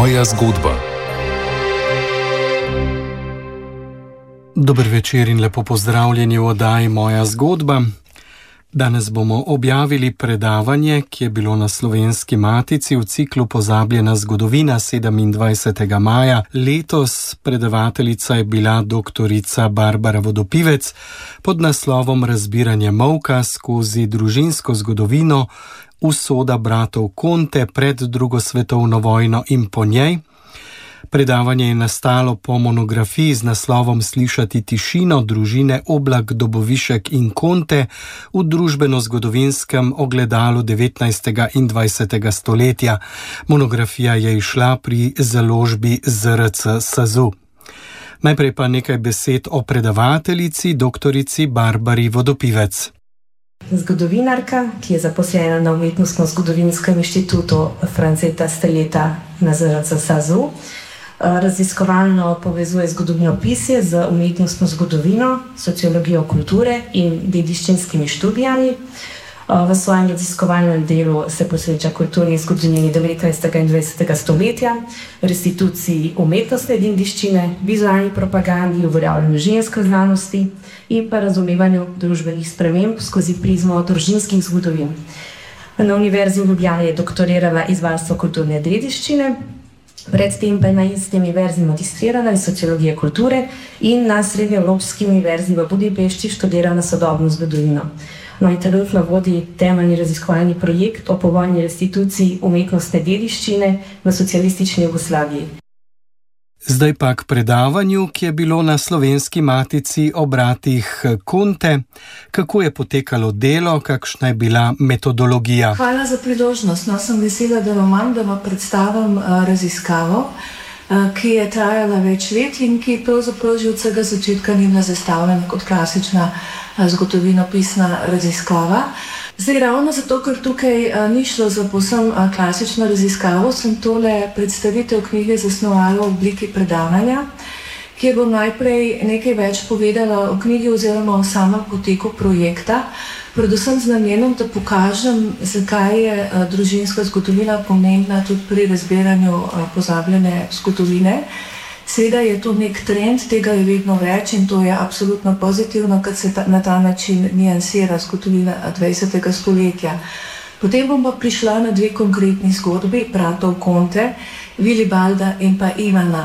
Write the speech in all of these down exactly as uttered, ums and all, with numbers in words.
Moja zgodba. Dober večer in lepo pozdravljeni v oddaji Moja zgodba. Danes bomo objavili predavanje, ki je bilo na Slovenski matici v ciklu Pozabljena zgodovina sedemindvajsetega maja. Letos predavateljica je bila doktorica Barbara Vodopivec pod naslovom Razbiranje molka skozi družinsko zgodovino, usoda bratov Conte pred drugo svetovno vojno in po njej. Predavanje je nastalo po monografiji z naslovom Slišati tišino družine Oblak, Dobovišek in Conte v družbeno-zgodovinskem ogledalu devetnajstega in dvajsetega stoletja. Monografija je izšla pri založbi Z R C SAZU. Najprej pa nekaj besed o predavateljici, doktorici Barbari Vodopivec. Zgodovinarka, ki je zaposlena na Umetnostno-zgodovinskem inštitutu Franceta Steleta na Z R C SAZU. Raziskovalno povezuje zgodovinopisje z umetnostno zgodovino, sociologijo kulture in dediščinskimi študijami. V svojem raziskovalnem delu se posveča kulturni zgodovini devetnajstega in dvajsetega stoletja, restituciji umetnostne dediščine, vizualni propagandi, uveljavljanju ženske znanosti in pa razumevanju družbenih sprememb skozi prizmo družinskih zgodovin. Na Univerzi v Ljubljani je doktorirala iz varstva kulturne dediščine, predtem pa je na isti univerzi magistrirala iz sociologije kulture in na Srednjeevropski univerzi v Budimpešti študirala sodobno zgodovino. No in trenutno vodi temeljni raziskovalni projekt o povojni restituciji umetnostne dediščine v socialistični Jugoslaviji. Zdaj pa k predavanju, ki je bilo na Slovenski matici o bratih Conte. Kako je potekalo delo, kakšna je bila metodologija? Hvala za priložnost. No, sem vesela, da vam imam, da vam predstavim uh, raziskavo, uh, ki je trajala več let in ki pravzaprav že od vsega začetka ni bila zastavljena kot klasična uh, zgodovinopisna raziskava. Zdaj, ravno zato, ker tukaj a, ni šlo za povsem a, klasično raziskavo, sem tole predstavitev knjige zasnovala v obliki predavanja, kjer bom najprej nekaj več povedala o knjigi oziroma o samem poteku projekta, predvsem z namenom, da pokažem, zakaj je a, družinska zgodovina pomembna tudi pri razbiranju a, pozabljene zgodovine. Seveda je to nek trend, tega je vedno več in to je absolutno pozitivno, ker se ta, na ta način niansira zgodovina dvajsetega stoletja. Potem bom pa prišla na dve konkretni zgodbi, bratov Conte, Vilibalda in pa Ivana.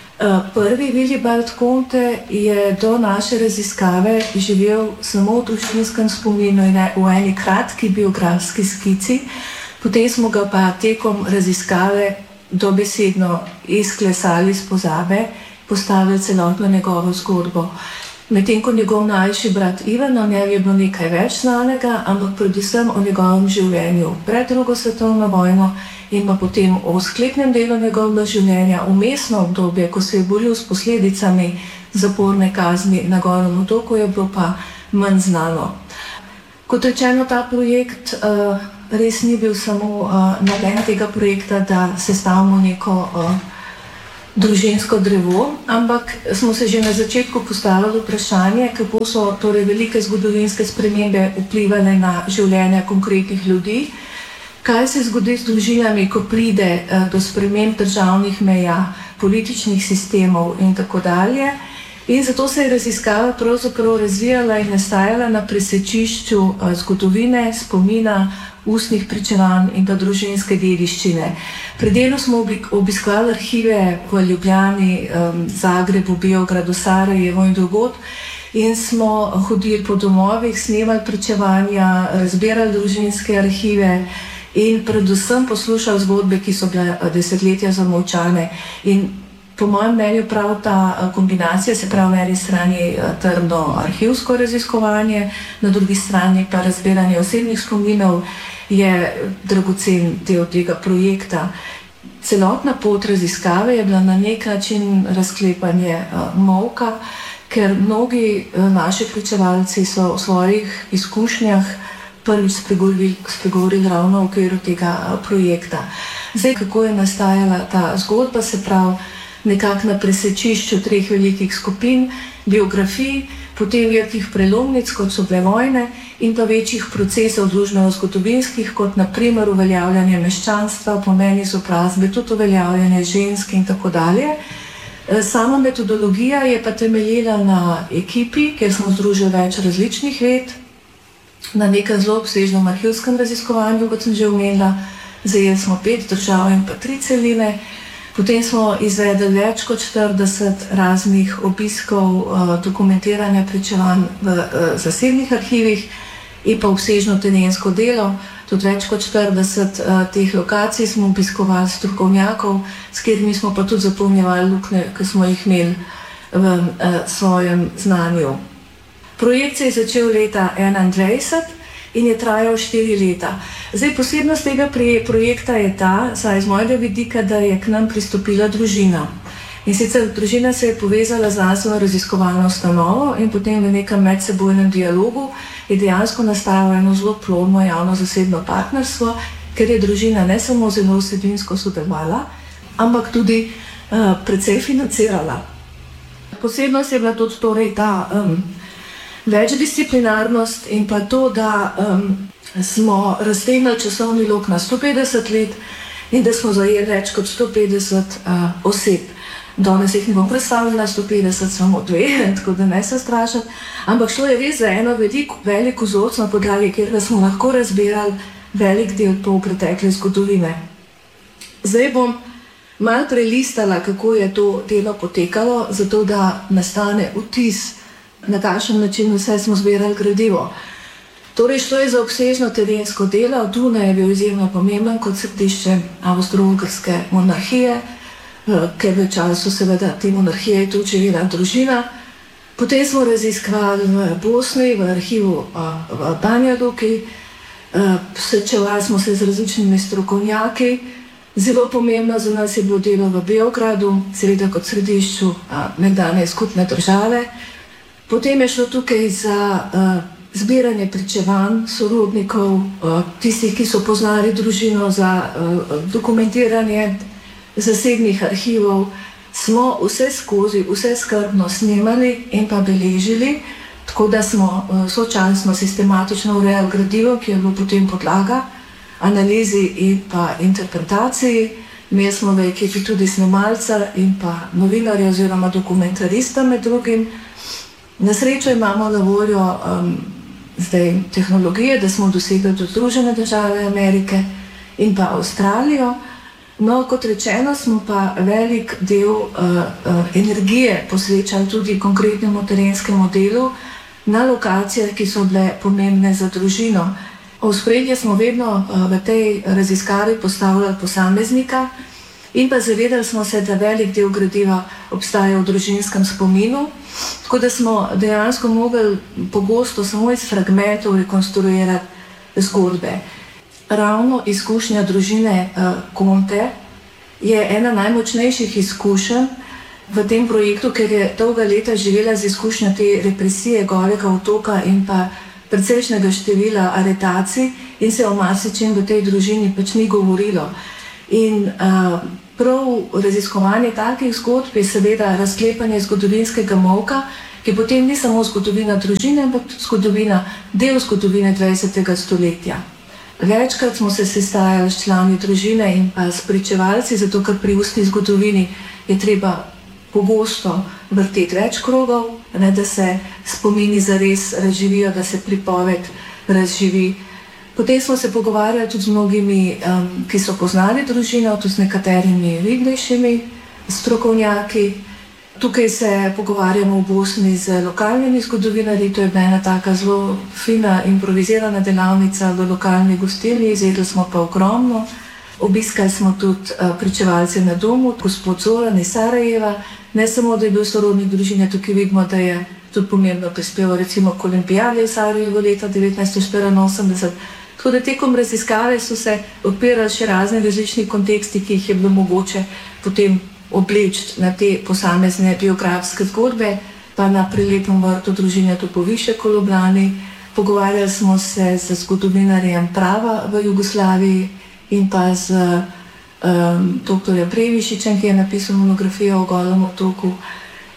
Prvi, Vilibald Conte, je do naše raziskave živel samo v družinskem spominu in v eni kratki biografski skici, potem smo ga pa tekom raziskave dobesedno izklesali iz pozabe, postavili celotno njegovo zgodbo. Medtem ko njegov najmlajši brat Ivan, o njem je bilo nekaj več znanega, ampak predvsem o njegovem življenju pred drugo svetovno vojno in pa potem o sklepnem delu njegovega življenja, vmesno obdobje, ko se je boril s posledicami zaporne kazni na Gornjem otoku, je bilo pa manj znano. Kot rečeno, ta projekt uh, res ni bil samo uh, namen tega projekta, da sestavimo neko uh, družinsko drevo, ampak smo se že na začetku postavili vprašanje, kako so torej velike zgodovinske spremembe vplivale na življenja konkretnih ljudi, kaj se zgodi z družinami, ko pride uh, do sprememb državnih meja, političnih sistemov in tako dalje. In zato se je raziskava pravzaprav razvijala in nastajala na presečišču uh, zgodovine, spomina, ustnih pričevanj in pa družinske dediščine. Pri delu smo obiskali arhive v Ljubljani, um, Zagrebu, Beogradu, Sarajevo in drugod in smo hodili po domovih, snemali pričevanja, razbirali družinske arhive in predvsem poslušali zgodbe, ki so bile desetletja zamolčane. In po mojem mnenju prav ta kombinacija, se pravi na eni strani trdno arhivsko raziskovanje, na drugi strani pa razbiranje osebnih spominov, je dragocen del tega projekta. Celotna pot raziskave je bila na nek način razklepanje molka, ker mnogi naši pričevalci so v svojih izkušnjah prvič spregovorili, spregovorili ravno v okviru tega projekta. Zdaj, kako je nastajala ta zgodba, se pravi nekako na presečišču treh velikih skupin, biografij, potem velikih prelomnic, kot so bile vojne, in pa večjih procesov družbeno-zgodovinskih, kot naprimer uveljavljanje meščanstva, pomeni izobrazbe, tudi uveljavljanje žensk in tako dalje. Sama metodologija je pa temeljila na ekipi, kjer smo združili več različnih ved, na nekem zelo obsežnem arhivskem raziskovanju, kot sem že omenila, zajeli smo pet držav in pa tri celine. Potem smo izvedli več kot štirideset raznih obiskov, dokumentiranja pričevanj v zasebnih arhivih in pa obsežno terensko delo. Tudi več kot štirideset teh lokacij smo obiskovali strokovnjakov, s katerimi smo pa tudi zapolnjevali luknje, ki smo jih imeli v svojem znanju. Projekt se je začel leta enaindvajset in je trajal štiri leta. Zdaj, posebnost tega projekta je ta, saj z mojega vidika, da je k nam pristopila družina. In sicer družina se je povezala z znanstveno raziskovalno ustanovo in potem v nekem medsebojnem dialogu je dejansko nastalo eno zelo plodno javno-zasebno partnerstvo, ker je družina ne samo zelo vsebinsko sodelovala, ampak tudi uh, precej financirala. Posebnost je bila tudi torej ta um, večdisciplinarnost in pa to, da um, smo raztegnili časovni lok na sto petdeset let in da smo zajeli več kot sto petdeset uh, oseb. Danes jih ne bom predstavljala, sto petdeset samo dve, tako da ne se strašati, ampak šlo je res za eno veliko, veliko vzorc, na podlagi, kjer smo lahko razbirali velik del pol pretekle zgodovine. Zdaj bom malo prelistala, kako je to delo potekalo, zato da nastane vtis, na kakšen način vse smo zbirali gradivo. Torej, šlo je za obsežno terensko delo, Dunaj je bil izjemno pomemben kot središče Avstro-Ogrske monarhije, ker v času seveda te monarhije je tudi živela družina. Potem smo raziskovali v Bosni, v arhivu v Banja Luki, srečevali smo se z različnimi strokovnjaki. Zelo pomembno za nas je bilo delo v Beogradu, seveda kot središču nekdanje skupne države. Potem je šlo tukaj za zbiranje pričevanj sorodnikov, tistih, ki so poznali družino, za dokumentiranje zasebnih arhivov. Smo vse skozi, vse skrbno snemali in pa beležili, tako da smo sočasno sistematično urejali gradivo, ki je bilo potem podlaga analizi in pa interpretaciji. Imeli smo v ekipi tudi snemalca in pa novinarja oziroma dokumentarista med drugim. Na srečo imamo na voljo um, zdaj tehnologije, da smo dosegli do Združene države Amerike in pa Avstralijo. No, kot rečeno, smo pa velik del uh, uh, energije posvečali tudi konkretnemu terenskemu delu na lokacijah, ki so bile pomembne za družino. V ospredje smo vedno uh, v tej raziskavi postavljali posameznika in pa zavedali smo se, da velik del gradiva obstaja v družinskem spominu, tako da smo dejansko mogli pogosto samo iz fragmentov rekonstruirati zgodbe. Ravno izkušnja družine uh, Conte je ena najmočnejših izkušenj v tem projektu, ker je dolga leta živela z izkušnjo te represije Golega otoka in pa precejšnjega števila aretacij in se o marsičem v tej družini pač ni govorilo. In uh, prav raziskovanje takih zgodb je seveda razklepanje zgodovinskega molka, ki potem ni samo zgodovina družine, ampak zgodovina, del zgodovine dvajsetega stoletja. Večkrat smo se sestajali s člani družine in pa s pričevalci, zato ker pri ustni zgodovini je treba pogosto vrteti več krogov, ne, da se spomini zares razživijo, da se pripoved razživi. Potem smo se pogovarjali tudi z mnogimi, um, ki so poznali družino, tudi z nekaterimi vidnejšimi strokovnjaki. Tukaj se pogovarjamo v Bosni z lokalnimi zgodovinarji, to je bila ena taka zelo fina, improvizirana delavnica v lokalni gostilni, izjedli smo pa ogromno. Obiskali smo tudi uh, pričevalce na domu, gospod Zoran iz Sarajeva, ne samo, da je bil sorodnik družine, tukaj vidimo, da je tudi pomembno prispeval recimo k olimpijadi v Sarajevu leta devetnajststo štiriinosemdeset. Tako da tekom raziskave so se odpirali še razne različni konteksti, ki jih je bilo mogoče potem obleči na te posamezne biografske zgodbe, pa na prelepem vrtu družine Topovišek v Ljubljani. Pogovarjali smo se z zgodovinarjem prava v Jugoslaviji in pa z um, doktorjem Previšičem, ki je napisal monografijo o Golem otoku.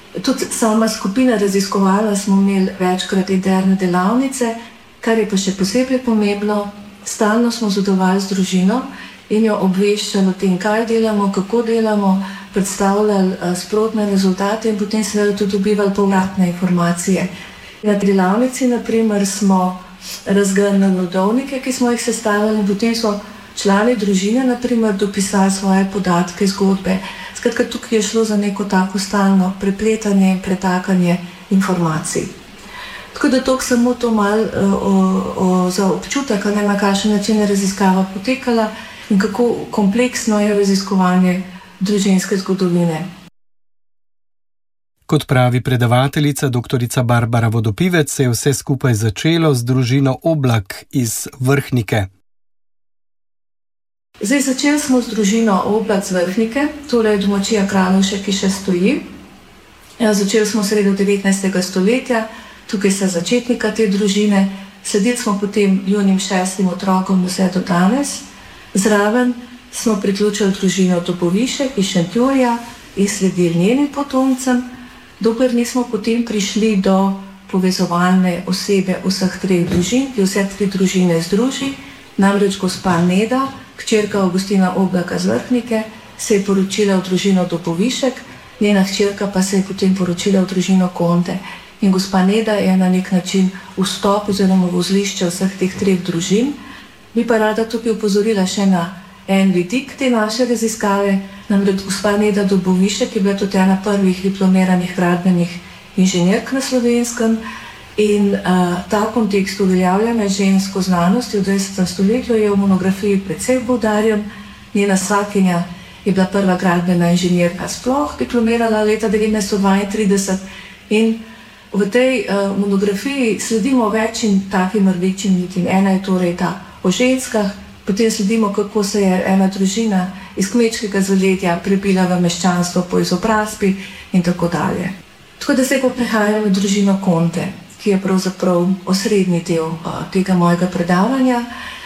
Tudi sama skupina raziskovala smo imeli večkrat interne delavnice, kar je pa še posebej pomembno, stalno smo sodelovali z družino in jo obveščali o tem, kaj delamo, kako delamo, predstavljali sprotne rezultate in potem seveda tudi dobivali povratne informacije. Na delavnici, na primer, smo razgrnili rodovnike, ki smo jih sestavili in potem so člani družine, na primer, dopisali svoje podatke, zgodbe. Skratka, tukaj je šlo za neko tako stalno prepletanje in pretakanje informacij. Tako da toliko samo to malo o, o, za občutek, ne, na kakšen način je raziskava potekala in kako kompleksno je raziskovanje družinske zgodovine. Kot pravi predavateljica doktorica Barbara Vodopivec, se je vse skupaj začelo z družino Oblak iz Vrhnike. Zdaj, začeli smo z družino Oblak z Vrhnike, tole je domačija Kranovšek, ki še stoji. Ja, začeli smo sredo devetnajstega stoletja, tukaj sta začetnika te družine, sledili smo potem junim šestim otrokom vse do danes. Zraven smo priključili družino Dobovišek iz Šentjurja in sledili njenim potomcem, dokler nismo potem prišli do povezovalne osebe vseh treh družin, ki vse tri družine združi, namreč gospa Neda, hčerka Avgustina Oblaka z Vrhnike, se je poročila v družino Dobovišek, njena hčerka pa se je potem poročila v družino Konte. In gospa Neda je na nek način vstop oziroma vozlišče vseh teh treh družin. Bi pa rada tukaj upozorila še na en vidik te naše raziskave, namreč gospa Neda Dobovišek je bila tudi ena prvih diplomiranih gradbenih inženjerk na Slovenskem in uh, ta kontekst uveljavljanja žensko znanosti v dvajsetem stoletju je v monografiji precej poudarjen. Njena svakinja je bila prva gradbena inženjerka sploh, diplomirala leta devetnajststo dvaintrideset in v tej uh, monografiji sledimo večjim takim rdečim nitim. Ena je torej ta o ženskah, potem sledimo, kako se je ena družina iz kmečkega zaledja prebila v meščanstvo po izobrazbi in tako dalje. Tako da zdaj pa prehajamo v družino Konte, ki je pravzaprav osrednji del uh, tega mojega predavanja.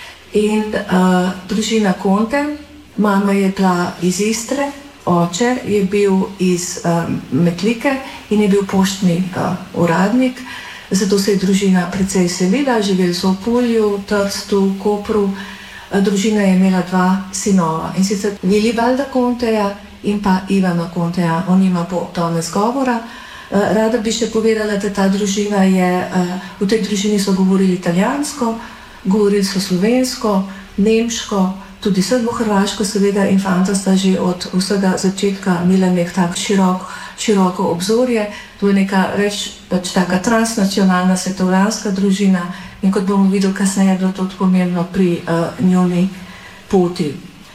In uh, družina Konte, mama je bila iz Istre, oče je bil iz um, Metlike in je bil poštni uh, uradnik, zato se je družina precej selila, živeli so v Pulju, Trstu, Kopru. Družina je imela dva sinova, in sicer Vilibalda Konteja in pa Ivana Konteja, o njima bo danes govora. Rada bi še povedala, da ta družina je, v tej družini so govorili italijansko, govorili so slovensko, nemško, tudi srbo-hrvaško, seveda infanta sta že od vsega začetka imela nek tak širok, široko obzorje. To je neka reč, pač taka transnacionalna svetovljanska družina in kot bomo videli kasneje, je bilo to pomembno pri uh, njuni poti.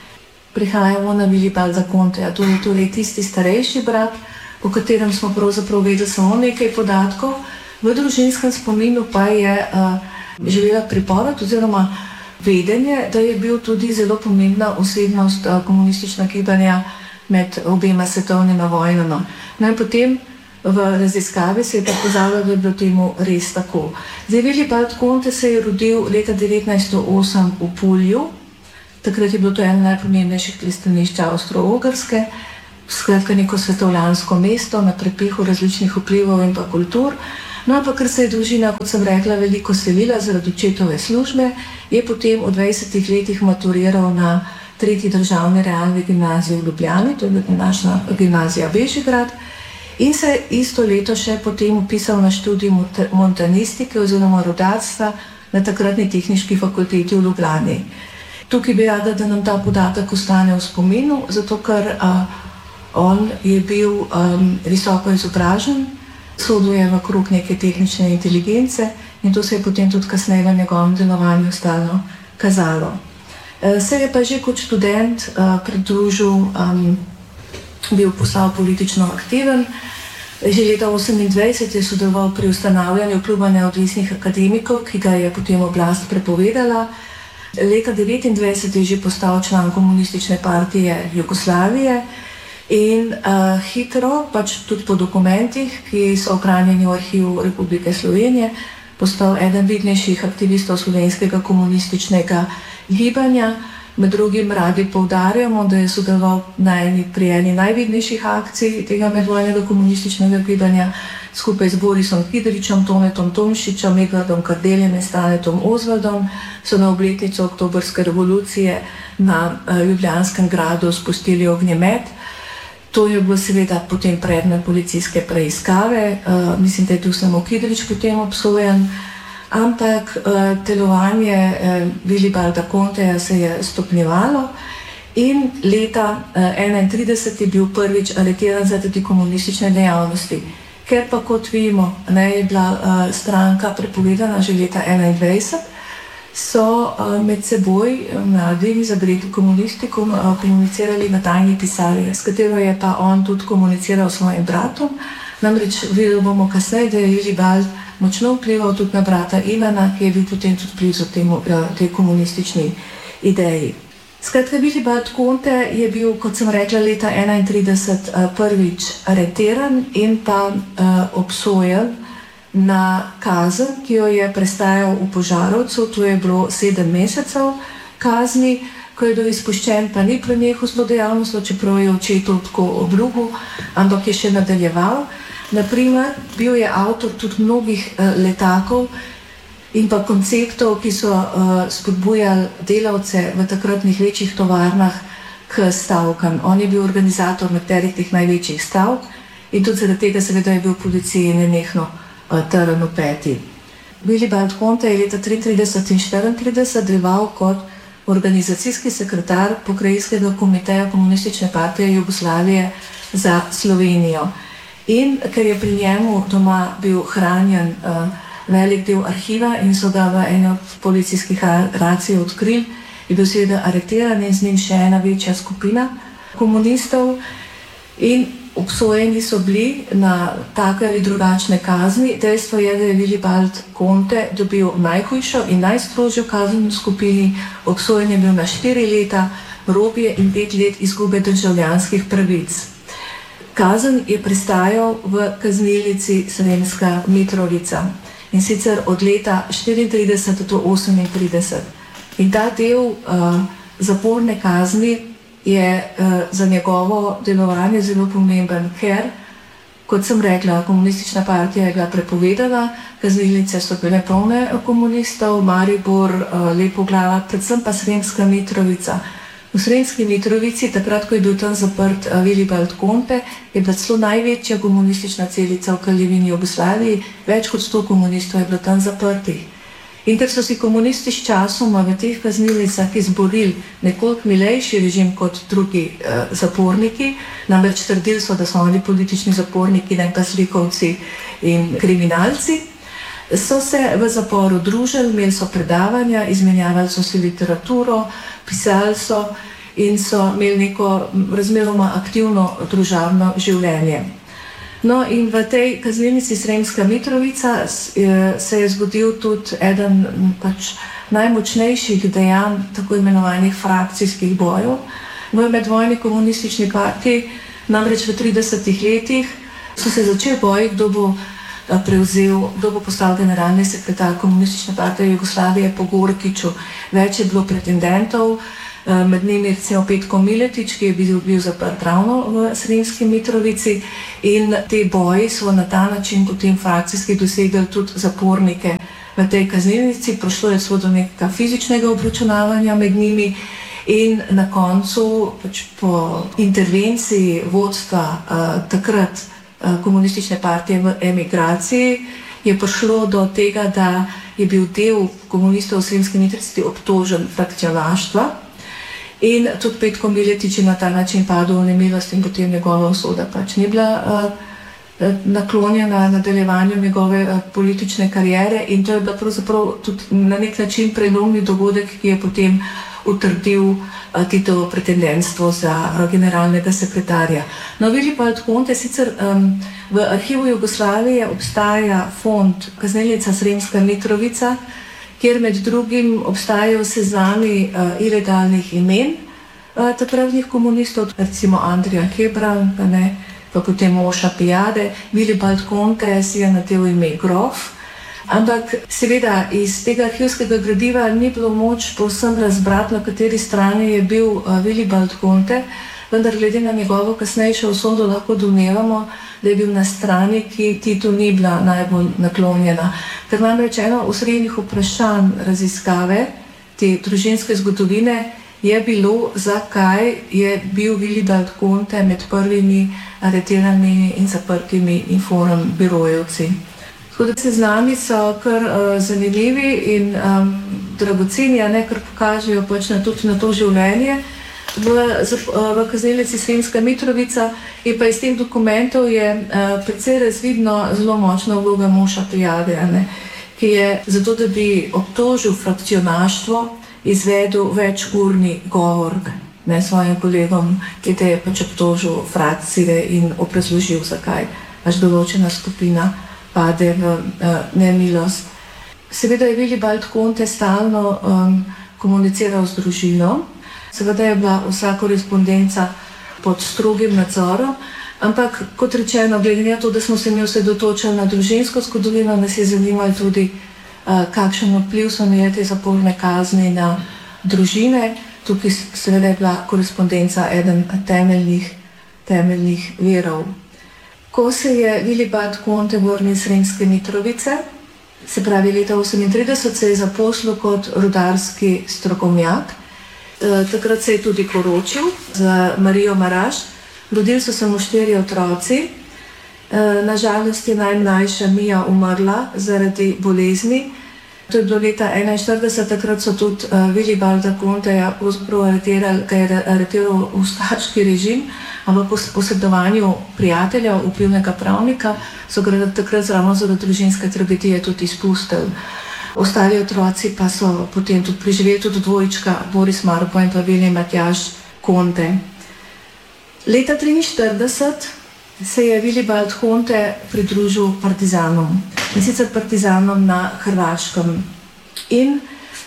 Prihajamo na Vilibalda Konteja, to je torej tisti starejši brat, o katerem smo pravzaprav vedeli samo nekaj podatkov. V družinskem spominu pa je uh, živela pripoved oziroma vedenje, da je bil tudi zelo pomembna osebnost uh, komunistična gibanja med obema svetovnima vojnama. No in potem v raziskavi se je pa pokazalo, da je bilo temu res tako. Zdaj, Vilibald Konte se je rodil leta devetnajststo osem v Pulju, takrat je bilo to eno najpomembnejših pristanišč Avstro-Ogrske, skratka neko svetovljansko mesto na prepihu različnih vplivov in pa kultur. No, pa ker se je družina, kot sem rekla, veliko selila zaradi očetove službe, je potem v dvajsetih letih maturiral na tretji državni realni gimnaziji v Ljubljani, to je bila naša gimnazija Bežigrad, in se isto leto še potem upisal na študij montanistike oziroma rudarstva na takratni tehniški fakulteti v Ljubljani. Tukaj bi rada, da nam ta podatek ostane v spominu, zato ker a, on je bil um, visoko izobražen, sodil je v krog neke tehnične inteligence in to se je potem tudi kasneje v njegovem delovanju stalno kazalo. E, se je pa že kot študent a, pridružil, um, bil postal politično aktiven. Že leta osemindvajset je sodeloval pri ustanavljanju kluba neodvisnih akademikov, ki ga je potem oblast prepovedala. Leta devetindvajset je že postal član komunistične partije Jugoslavije in uh, hitro, pač tudi po dokumentih, ki so ohranjeni v arhivu Republike Slovenije, postal eden vidnejših aktivistov slovenskega komunističnega gibanja. Med drugim radi poudarjamo, da je sodeloval na eni pri eni najvidnejših akcij tega medvojnega komunističnega gibanja skupaj z Borisom Kidričem, Tonetom Tomšičem, Edvardom Kardeljem in Stanetom Osvaldom so na obletnico oktobrske revolucije na uh, Ljubljanskem gradu spustili ognjemet. To je bilo seveda potem predmet policijske preiskave, uh, mislim, da je tu samo Kidrič potem obsojen, ampak uh, delovanje uh, Vilibalda Conteja se je stopnjevalo in leta uh, enaintrideset je bil prvič aretiran zaradi komunistične dejavnosti. Ker pa, kot vemo, ne, je bila uh, stranka prepovedana že leta enaindvajset, so uh, med seboj mladi zagreti komunistikom uh, komunicirali v tajni pisarni, s katero je pa on tudi komuniciral s svojim bratom. Namreč videli bomo kasneje, da je Vilibald močno vplival tudi na brata Ivana, ki je bil potem tudi blizu temu, uh, tej komunistični ideji. Skratka, Vilibald Conte je bil, kot sem rekla, leta enaintrideset uh, prvič areteran in pa uh, obsojen na kazen, ki jo je prestajal v Požarovcu. To je bilo sedem mesecev kazni, ko je bil izpuščen, pa ni prenehal s to dejavnostjo, čeprav je očetu tako obljubil, ampak je še nadaljeval. Naprimer, bil je avtor tudi mnogih uh, letakov in pa konceptov, ki so uh, spodbujali delavce v takratnih večjih tovarnah k stavkam. On je bil organizator nekaterih teh največjih stavk in tudi zaradi tega seveda je bil v policiji nenehno uh, trn v peti. Vilibald Conte je leta triintrideset in štiriintrideset deloval kot organizacijski sekretar pokrajinskega komiteja Komunistične partije Jugoslavije za Slovenijo. In ker je pri njemu doma bil hranjen uh, velik del arhiva in so ga v eni od policijskih racij odkrili, je bil seveda areteran in z njim še ena večja skupina komunistov in obsojeni so bili na take ali drugačne kazni. Dejstvo je, da je Vilibald Conte dobil najhujšo in najstrožjo kazen v skupini, obsojen je bil na štiri leta robije in pet let izgube državljanskih pravic. Kazen je prestajal v kaznilnici Sremska Mitrovica. In sicer od leta štiriintrideset do osemintrideset. In ta del uh, zaporne kazni je uh, za njegovo delovanje zelo pomemben, ker, kot sem rekla, komunistična partija je bila prepovedana, kaznilnice so bile polne komunistov, Maribor, uh, Lepoglava, predvsem pa Sremska Mitrovica. V Sremski Mitrovici, takrat, ko je bil tam zaprt uh, Vilibald Conte, je bila celo največja komunistična celica v Kraljevini Jugoslaviji, več kot sto komunistov je bilo tam zaprtih. In ker so si komunisti s časoma v teh kaznilnicah izborili nekoliko milejši režim kot drugi uh, zaporniki, namreč trdili so, da so oni politični zaporniki, ne pa zlikovci in kriminalci, so se v zaporu družili, imeli so predavanja, izmenjavali so si literaturo, pisali so in so imeli neko razmeroma aktivno družabno življenje. No in v tej kaznilnici Sremska Mitrovica se je zgodil tudi eden pač najmočnejših dejanj tako imenovanih frakcijskih bojev v medvojni komunistični partiji. Namreč v tridesetih letih so se začeli boji, kdo bo prevzel, kdo bo postal generalni sekretar Komunistične partije Jugoslavije po Gorkiču. Več je bilo pretendentov, med njimi recimo Petko Miletič, ki je bil, bil zaprt ravno v Sremski Mitrovici, in te boji so na ta način potem frakcijski dosegli tudi zapornike v tej kaznilnici. Prišlo je celo do nekega fizičnega obračunavanja med njimi in na koncu pač po intervenciji vodstva uh, takrat Komunistične partije v emigraciji je prišlo do tega, da je bil del komunistov v Sremski Mitrovici obtožen frakcionaštva in tudi Petko Miletič je na ta način padel v nemilost in potem njegova usoda pač ni bila uh, naklonjena nadaljevanju njegove uh, politične kariere in to je bila pravzaprav tudi na nek način prelomni dogodek, ki je potem utrdil Titovo pretendentstvo za generalnega sekretarja. No, Vilibald Conte, sicer um, v arhivu Jugoslavije obstaja fond kaznilnica Sremska Mitrovica, kjer med drugim obstajajo seznami uh, ilegalnih imen uh, takratnih komunistov, recimo Andrija Hebran, pa, ne, pa potem Moša Pijade. Vilibald Conte si je nadel ime Grof. Ampak seveda iz tega arhivskega gradiva ni bilo moč povsem razbrati, na kateri strani je bil uh, Willibald Conte, vendar glede na njegovo kasnejšo usodo lahko domnevamo, da je bil na strani, ki Titu ni bila najbolj naklonjena. Ker namreč eno osrednjih vprašanj raziskave te družinske zgodovine je bilo, zakaj je bil Willibald Conte med prvimi aretiranimi in zaprtimi Inform birojevci. Tako da seznami so kar uh, zanimivi in um, dragoceni, a ne, kar pokažejo pač na, tudi na to življenje. V, v kaznilnici Sremska Mitrovica in pa iz teh dokumentov je uh, precej razvidno zelo močna vloga Moša Pijade, ki je zato, da bi obtožil frakcionaštvo, izvedel večurni govor ne, svojim kolegom, ki te je pač obtožil frakcije in obrazložil, zakaj pač določena skupina pade v uh, nemilost. Seveda je Willibald Conte stalno um, komuniciral z družino, seveda je bila vsa korespondenca pod strogim nadzorom, ampak kot rečeno, glede na to, da smo se mi osredotočili na družinsko zgodovino, nas je zanimalo tudi, uh, kakšen vpliv so imele te zaporne kazni na družine. Tukaj seveda je bila korespondenca eden temeljnih, temeljnih virov. Ko se je Willibald Conte vrnil iz Sremske Mitrovice, se pravi leta osemintrideset, se je zaposlil kot rudarski strokovnjak. E, takrat se je tudi poročil z Marijo Maraš. Rodili so se mu štiri otroci. E, nažalost je najmlajša Mija umrla zaradi bolezni. To je bilo leta enainštirideset, takrat so tudi uh, Willibalda Conteja aretirali, ga je aretiral ustaški režim, ampak po posredovanju prijatelja, vplivnega pravnika, so ga takrat ravno zaradi družinske tragedije tudi izpustili. Ostali otroci pa so potem tudi preživeli, tudi dvojička Boris Marko in pa Vilij Matjaž Conte. Leta triinštirideset se je Willibald Conte pridružil partizanom, in sicer partizanom na Hrvaškem. In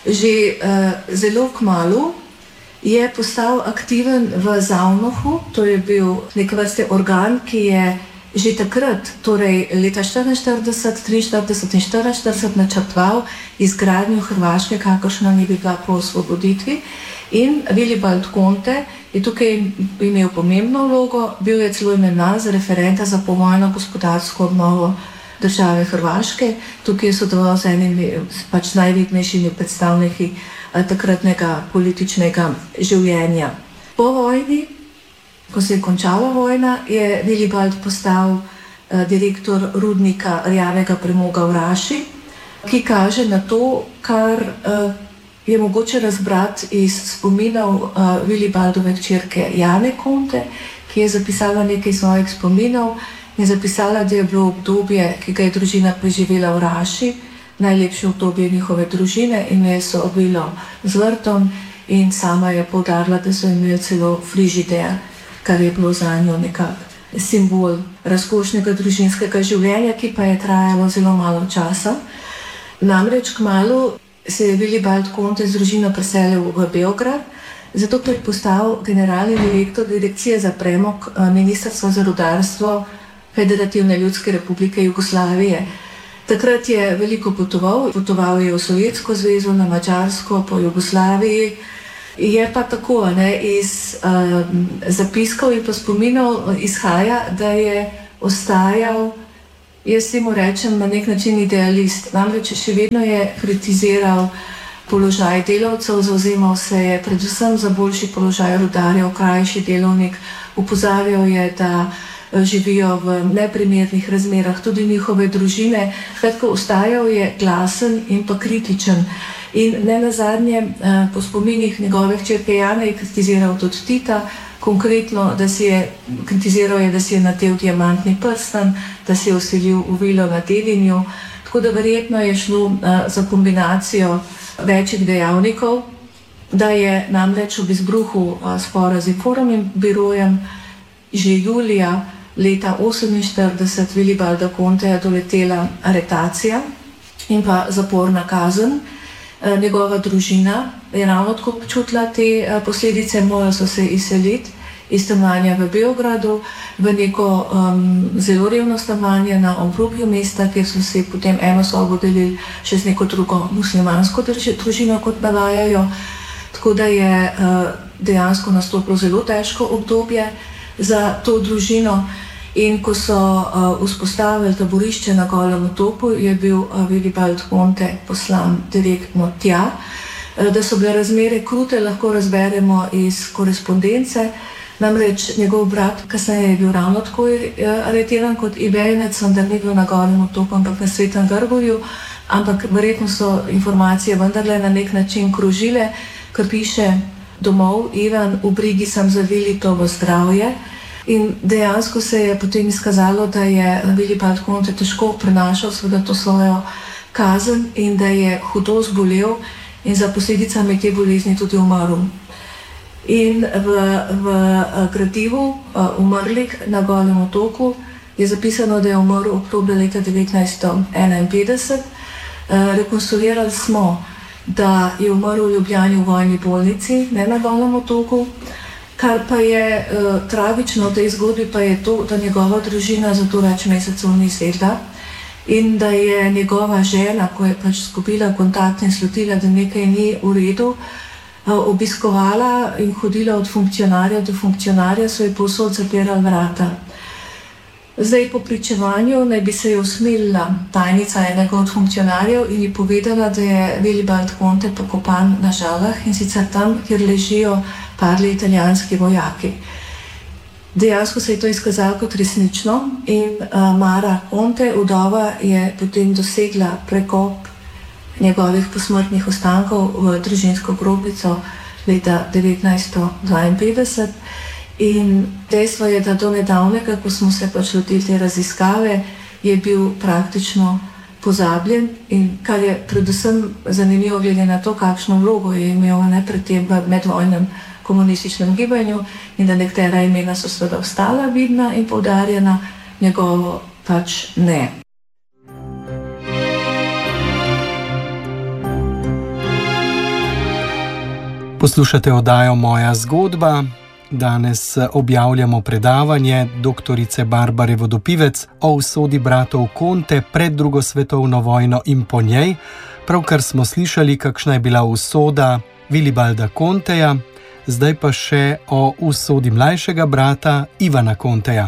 že uh, zelo kmalu je postal aktiven v Zavnohu, to je bil nek vrste organ, ki je že takrat, torej leta štiriinštirideset, triinštirideset in štiriinštirideset načrtoval izgradnjo Hrvaške, kakršna ni bila po osvoboditvi. In Willibald Conte je tukaj imel pomembno vlogo, bil je celo imenovan za referenta za povojno gospodarsko obnovo države Hrvaške. Tukaj je sodeloval z enimi pač najvidnejšimi predstavniki takratnega političnega življenja. Po vojni, ko se je končala vojna, je Willibald postal uh, direktor rudnika rjavega premoga v Raši, ki kaže na to, kar uh, je mogoče razbrati iz spominov uh, Willibaldove hčerke Jane Conte, ki je zapisala nekaj svojih spominov in zapisala, da je bilo obdobje, ki ga je družina preživela v Raši, najlepše obdobje njihove družine in je so obilo z vrtom in sama je poudarila, da so imeli celo frižider, kar je bilo za njo nekak simbol razkošnega družinskega življenja, ki pa je trajalo zelo malo časa. Namreč kmalu se je Willibald Conte z družino preselil v Beograd, zato ker je postal generalni direktor direkcije za premog Ministrstva za rudarstvo Federativne ljudske republike Jugoslavije. Takrat je veliko potoval, potoval je v Sovjetsko zvezo, na Madžarsko, po Jugoslaviji. Je pa tako, ne, iz um, zapiskov in pa spominov izhaja, da je ostajal, jaz temu rečem, na nek način idealist. Namreč še vedno je kritiziral položaj delavcev, zavzemal se je predvsem za boljši položaj rudarjev, krajši delovnik. Opozarjal je, da živijo v neprimernih razmerah tudi njihove družine. Skratka, ostajal je glasen in pa kritičen. In ne nazadnje, po spominih njegove hčerke Jane je kritiziral tudi Tita, konkretno, da si je kritiziral je, da si je nadel diamantni prstan, da si je vselil v vilo na Devinju. Tako da verjetno je šlo uh, za kombinacijo večjih dejavnikov, da je namreč ob izbruhu uh, spora z Informnim birojem že julija leta oseminštirideset Willibalda Conteja doletela aretacija in pa zaporna kazen. Njegova družina je ravno tako občutila te posledice, morali so se izseliti iz stanovanja v Beogradu v neko um, zelo revno stanovanje na obrobju mesta, kjer so si potem eno sobo delili še z neko drugo muslimansko družino, kot navajajo. Tako da je uh, dejansko nastopilo zelo težko obdobje za to družino. In ko so uh, vzpostavili taborišče na Golem otoku, je bil uh, Vilibald Conte poslan direktno tja. Uh, da so bile razmere krute, lahko razberemo iz korespondence. Namreč njegov brat kasneje je bil ravno tako uh, aretiran kot Ibenec, vendar ni bil na Golem otoku, ampak na Svetem Grgovju. Ampak verjetno so informacije vendarle na nek način krožile, ker piše domov Ivan, v brigi sem zavili to v zdravje. In dejansko se je potem izkazalo, da je Vilibald Conte težko prenašal seveda to svojo kazen in da je hudo zbolel in za posledicami te bolezni tudi umrl. In v, v gradivu uh, umrlih na Golem otoku je zapisano, da je umrl oktobra leta devetnajststo enainpetdeset. Uh, rekonstruirali smo, da je umrl v Ljubljani v vojni bolnici, ne na Golem otoku. Kar pa je uh, tragično v tej zgodbi, pa je to, da njegova družina za to več mesecev ni sedla in da je njegova žena, ko je pač izgubila kontakt in slutila, da nekaj ni v redu, uh, obiskovala in hodila od funkcionarja do funkcionarja, so ji povsod zapirali vrata. Zdaj po pričevanju naj bi se je usmilila tajnica enega od funkcionarjev in ji povedala, da je Vilibald Conte pokopan na Žalah in sicer tam, kjer ležijo padli italijanski vojaki. Dejansko se je to izkazalo kot resnično in uh, Mara Conte, vdova, je potem dosegla prekop njegovih posmrtnih ostankov v družinsko grobico leta devetnajststo dvainpetdeset. In dejstvo je, da do nedavnega, ko smo se pač lotili te raziskave, je bil praktično pozabljen in kar je predvsem zanimivo glede na to, kakšno vlogo je imel ne pred tem v medvojnem komunističnem gibanju in da nekatera imena so seveda ostala vidna in poudarjena, njegovo pač ne. Poslušate oddajo Moja zgodba. Danes objavljamo predavanje doktorice Barbare Vodopivec o usodi bratov Conte pred drugo svetovno vojno in po njej. Pravkar smo slišali, kakšna je bila usoda Vilibalda Conteja, zdaj pa še o usodi mlajšega brata Ivana Conteja.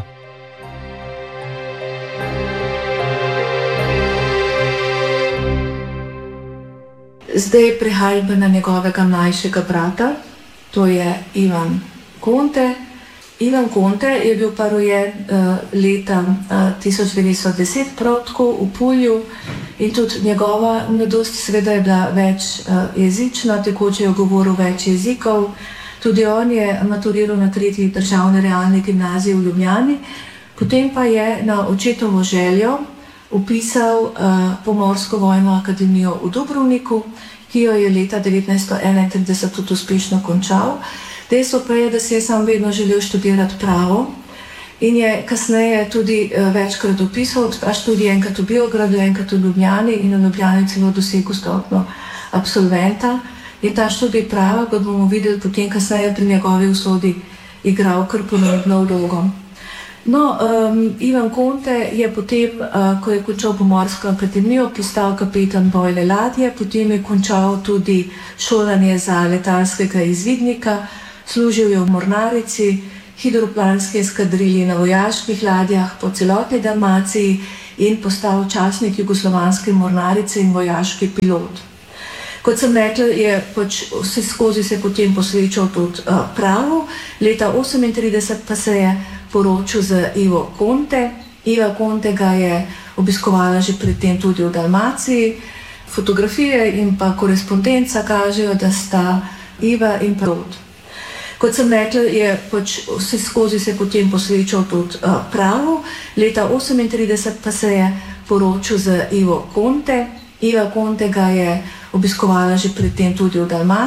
Zdaj prehajamo na njegovega mlajšega brata, to je Ivan Conte. Ivan Conte je bil pa rojen uh, leta uh, tisoč devetsto deset prav tako v Pulju in tudi njegova mladost seveda je bila več uh, jezična, tekoče je govoril več jezikov. Tudi on je maturiral na tretji državni realni gimnaziji v Ljubljani, potem pa je na očetovo željo upisal uh, Pomorsko vojno akademijo v Dubrovniku, ki jo je leta devetnajststo enaintrideset tudi uspešno končal. Dejstvo pa je, da si je sam vedno želel študirati pravo in je kasneje tudi uh, večkrat opisal študij, enkrat v Beogradu, enkrat v Ljubljani in v Ljubljani celo dosegel stopnjo absolventa. In ta študij prava, kot bomo videli potem kasneje pri njegovi usodi, igral kar pomembno vlogo. No, um, Ivan Conte je potem, uh, ko je končal Pomorsko akademijo, postal kapetan bojne ladje, potem je končal tudi šolanje za letalskega izvidnika, služil je v mornarici, hidroplanski eskadrili na vojaških ladjah po celotni Dalmaciji in postal častnik jugoslovanske mornarice in vojaški pilot. Kot sem rekla, je pač vse skozi se potem posvečal tudi uh, pravu. Leta osemintrideset pa se je poročil z Ivo Conte. Iva Conte ga je obiskovala že predtem tudi v Dalmaciji. Fotografije in pa korespondenca kažejo, da sta Iva in Prod. Kot sem rekla, je pač vse skozi se potem posvečal tudi uh, pravu. Leta osemintrideset pa se je poročil z Ivo Conte. Iva Conte ga je obiskovala že predtem tudi v Dalmaciji.